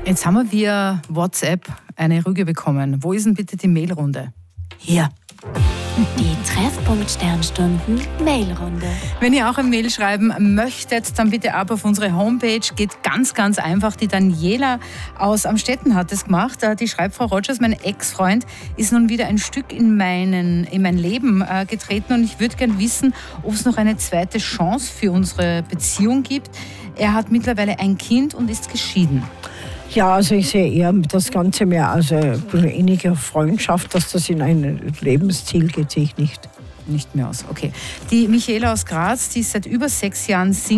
Jetzt haben wir via WhatsApp eine Rüge bekommen. Wo ist denn bitte die Mailrunde? Hier. Die Treffpunkt Sternstunden Mailrunde. Wenn ihr auch ein Mail schreiben möchtet, dann bitte ab auf unsere Homepage. Geht ganz, ganz einfach. Die Daniela aus Amstetten hat es gemacht. Die schreibt: Frau Rogers, mein Ex-Freund ist nun wieder ein Stück in mein Leben getreten und ich würde gern wissen, ob es noch eine zweite Chance für unsere Beziehung gibt. Er hat mittlerweile ein Kind und ist geschieden. Ja, also ich sehe eher das Ganze mehr als eine innige Freundschaft, dass das in ein Lebensziel geht, sehe ich nicht. Nicht mehr aus, okay. Die Michaela aus Graz, die ist seit über 6 Jahren Single.